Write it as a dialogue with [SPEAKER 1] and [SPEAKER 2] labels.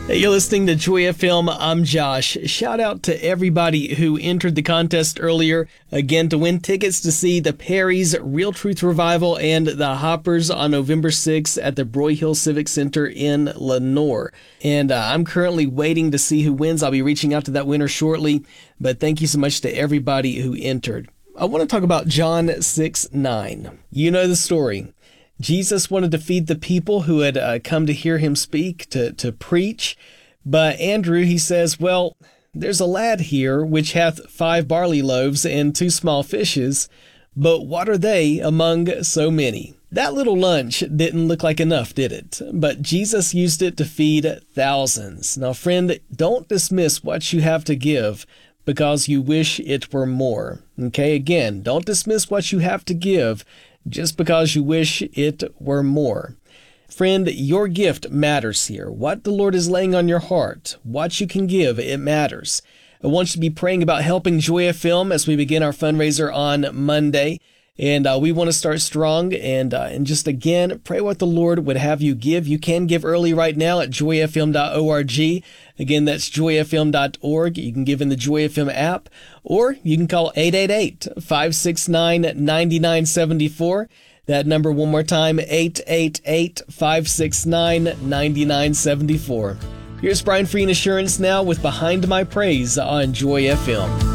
[SPEAKER 1] Hey, you're listening to Joy FM. I'm Josh. Shout out to everybody who entered the contest earlier. Again, to win tickets to see the Perrys, Real Truth Revival, and the Hoppers on November 6th at the Broyhill Civic Center in Lenoir. And I'm currently waiting to see who wins. I'll be reaching out to that winner shortly. But thank you so much to everybody who entered. I want to talk about John 6:9. You know the story. Jesus wanted to feed the people who had come to hear him speak, to preach. But Andrew, he says, well, there's a lad here which hath 5 barley loaves and 2 small fishes, but what are they among so many? That little lunch didn't look like enough, did it? But Jesus used it to feed thousands. Now, friend, don't dismiss what you have to give because you wish it were more. Okay, again, don't dismiss what you have to give just because you wish it were more. Friend, your gift matters here. What the Lord is laying on your heart, what you can give, it matters. I want you to be praying about helping Joy FM as we begin our fundraiser on Monday. And we want to start strong and just again, pray what the Lord would have you give. You can give early right now at joyfm.org. Again, that's joyfm.org. You can give in the Joy FM app, or you can call 888-569-9974. That number one more time, 888-569-9974. Here's Brian Free and Assurance now with Behind My Praise on Joy FM.